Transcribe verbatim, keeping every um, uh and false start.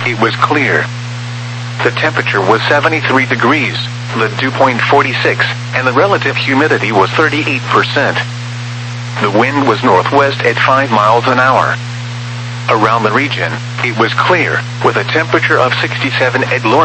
it was clear. The temperature was seventy-three degrees, the dew point forty-six, and the relative humidity was thirty-eight percent. The wind was northwest at five miles an hour. Around the region, it was clear, with a temperature of sixty-seven at Lawrence.